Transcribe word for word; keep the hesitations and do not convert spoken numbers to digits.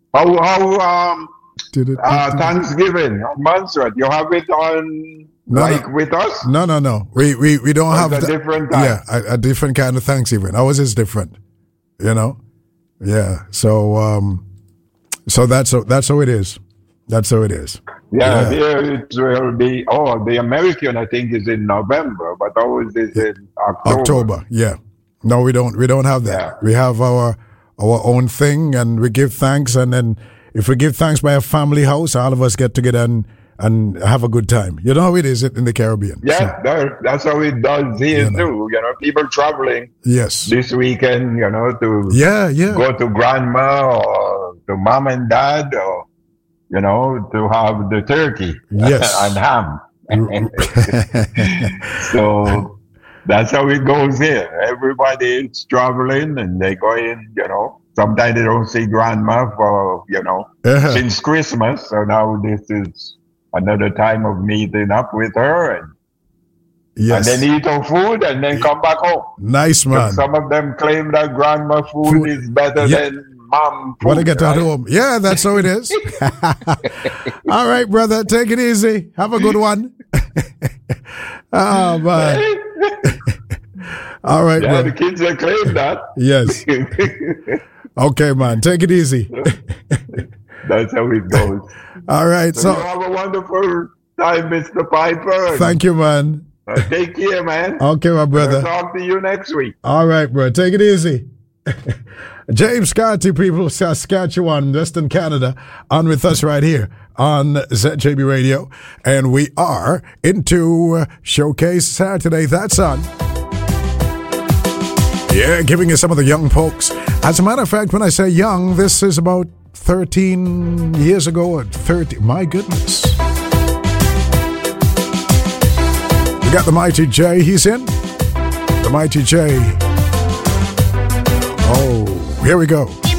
How how um uh, Thanksgiving on Montserrat? You have it on no, like no. with us? No, no, no. We we, we don't Or have it's a the- different time? Yeah, a, a different kind of Thanksgiving. Ours is different. You know? Yeah. So um so that's that's how it is. That's how it is. Yeah, Yeah. here it will be. Oh, the American I think is in November, but ours is in October. October, yeah. No, we don't. We don't have that. Yeah. We have our our own thing, and we give thanks. And then, if we give thanks by a family house, all of us get together and and have a good time. You know how it is in the Caribbean. Yeah, So, that, that's how it does here You know. too. You know, people traveling yes. this weekend, you know, to Yeah. Yeah. go to grandma or to mom and dad, or you know, to have the turkey Yes. and ham. So that's how it goes here. Everybody is traveling and they go in, you know. Sometimes they don't see grandma for, you know, Uh-huh. since Christmas. So now this is another time of meeting up with her and, Yes. and then eat her food and then come back home. Nice man. Some of them claim that grandma food, Food. is better Yeah. than mom food. Want to get right? at home? Yeah, that's how it is. All right, brother. Take it easy. Have a good one. Oh man. All right, Yeah, bro. the kids that claim that. Yes. Okay, man. Take it easy. That's how it goes. All right. So, So, you have a wonderful time, Mister Piper. thank you, man. Uh, take care, man. Okay, my I'll brother. talk to you next week. All right, bro. Take it easy. James Scotty, people, Saskatchewan, Western Canada, on with us right here on Z J B Radio. And we are into uh, Showcase Saturday. That's on. Yeah, giving you some of the young folks. As a matter of fact, when I say young, this is about thirteen years ago or thirty. My goodness. We got the Mighty J. He's in. The Mighty J. Oh, here we go.